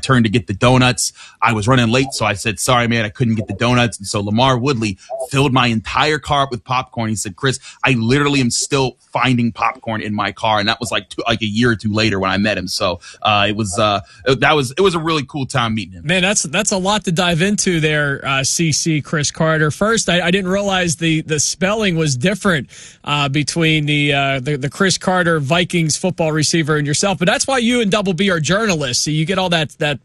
turned to get the donuts. I was running late, so I said, sorry, man, I couldn't get the donuts. And so Lamar Woodley filled my entire car up with popcorn. He said, Chris, I literally am still finding popcorn in my car. And that was like a year or two later when I met him. So it was a really cool time meeting him. Man, that's a lot to dive into there, CC Chris Carter. First, I didn't realize the spelling was different between the Chris Carter Vikings football receiver and yourself. But that's why you and Double B are journalists. So you get all that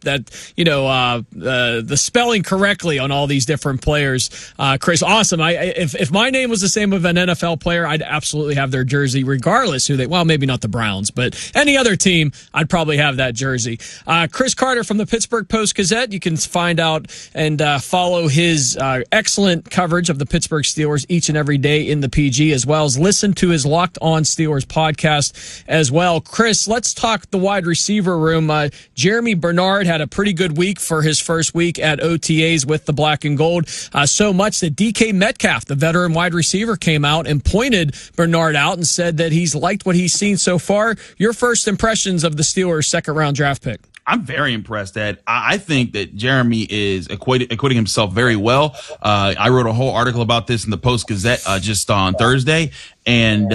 the spelling correctly on all these different players. Chris, awesome. If my name was the same of an NFL player, I'd absolutely have their jersey, regardless who maybe not the Browns, but any other team, I'd probably have that jersey. Chris Carter from the Pittsburgh Post-Gazette. You can find out and follow his excellent coverage of the Pittsburgh Steelers each and every day in the PG, as well as listen to his Locked On Steelers podcast as well. Chris, let's talk the wide receiver room. Jeremy Bernard had a pretty good week for his first week at OTAs with the Black and Gold, so much that DK Metcalf, the veteran wide receiver, came out and pointed Bernard out and said that he's liked what he's seen so far. Your first impressions of the Steelers' second-round draft pick? I'm very impressed, Ed. I think that Jeremy is acquitting himself very well. I wrote a whole article about this in the Post-Gazette just on Thursday, and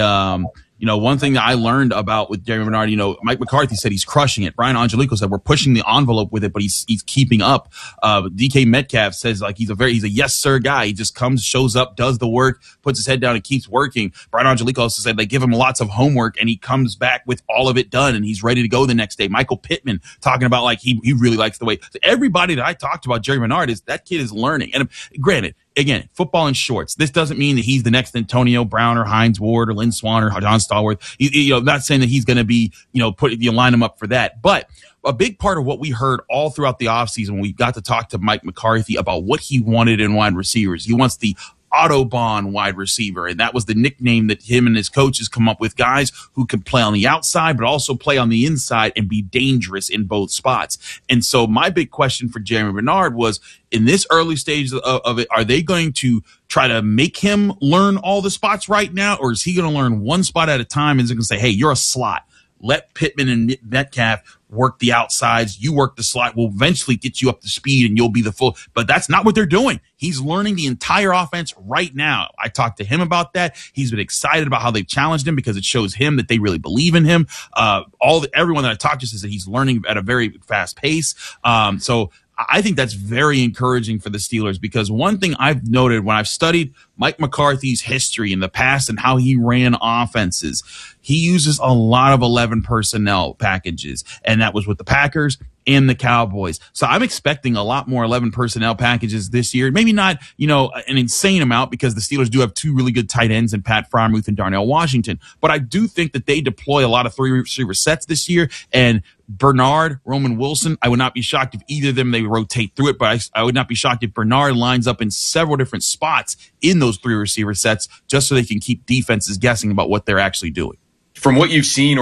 one thing that I learned about with Jeremy Bernard, Mike McCarthy said he's crushing it. Brian Angelico said we're pushing the envelope with it, but he's keeping up. DK Metcalf says like he's a yes sir guy. He just comes, shows up, does the work, puts his head down, and keeps working. Brian Angelico also said they give him lots of homework, and he comes back with all of it done, and he's ready to go the next day. Michael Pittman talking about like he really likes the way. So everybody that I talked about Jeremy Bernard is that kid is learning. And granted, again, football in shorts. This doesn't mean that he's the next Antonio Brown or Hines Ward or Lynn Swann or John Stallworth. Not saying that he's going to be, line him up for that. But a big part of what we heard all throughout the offseason when we got to talk to Mike McCarthy about what he wanted in wide receivers. He wants the Autobahn wide receiver, and that was the nickname that him and his coaches come up with, guys who can play on the outside but also play on the inside and be dangerous in both spots. And so my big question for Jeremy Bernard was, in this early stage of it, are they going to try to make him learn all the spots right now, or is he going to learn one spot at a time and is going to say, hey, you're a slot. Let Pittman and Metcalf work the outsides. You work the slot. We'll eventually get you up to speed and you'll be the full. But that's not what they're doing. He's learning the entire offense right now. I talked to him about that. He's been excited about how they've challenged him because it shows him that they really believe in him. Everyone that I talked to says that he's learning at a very fast pace. So I think that's very encouraging for the Steelers, because one thing I've noted when I've studied Mike McCarthy's history in the past and how he ran offenses, he uses a lot of 11 personnel packages, and that was with the Packers and the Cowboys. So I'm expecting a lot more 11 personnel packages this year. Maybe not, an insane amount, because the Steelers do have two really good tight ends in Pat Freiermuth and Darnell Washington. But I do think that they deploy a lot of three receiver sets this year, and Bernard, Roman Wilson, I would not be shocked if either of them they rotate through it, but I would not be shocked if Bernard lines up in several different spots in those three receiver sets just so they can keep defenses guessing about what they're actually doing. From what you've seen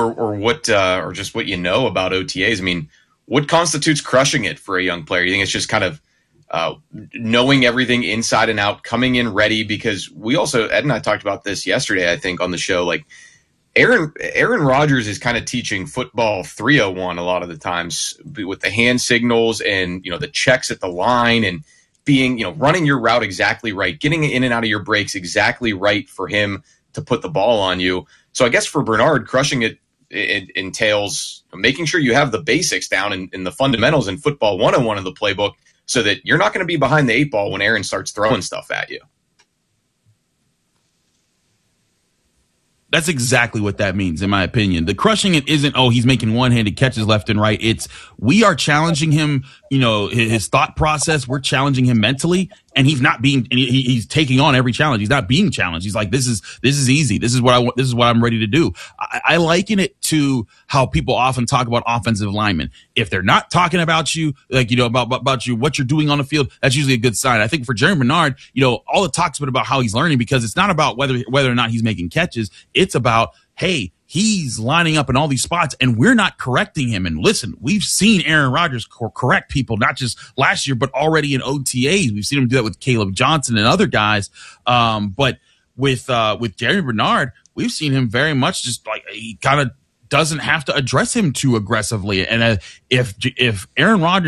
or just what you know about OTAs, I mean, what constitutes crushing it for a young player? You think it's just kind of knowing everything inside and out, coming in ready? Because we also, Ed and I talked about this yesterday, I think, on the show, like, Aaron Rodgers is kind of teaching football 301 a lot of the times with the hand signals and, the checks at the line and being, running your route exactly right, getting in and out of your breaks exactly right for him to put the ball on you. So I guess for Bernard, crushing it entails making sure you have the basics down and the fundamentals in football 101 in the playbook so that you're not going to be behind the eight ball when Aaron starts throwing stuff at you. That's exactly what that means, in my opinion. The crushing it isn't, he's making one-handed catches left and right. It's we are challenging him, his thought process. We're challenging him mentally, and he's not being. And he's taking on every challenge. He's not being challenged. He's like, this is easy. This is what I want. This is what I'm ready to do. I liken it to how people often talk about offensive linemen. If they're not talking about you, like about you, what you're doing on the field, that's usually a good sign. I think for Jeremy Bernard, all the talk's been about how he's learning, because it's not about whether or not he's making catches. It's about, hey, he's lining up in all these spots and we're not correcting him. And listen, we've seen Aaron Rodgers correct people, not just last year, but already in OTAs. We've seen him do that with Caleb Johnson and other guys. But with Jeremy Bernard, we've seen him very much just like he kind of doesn't have to address him too aggressively. And if Aaron Rodgers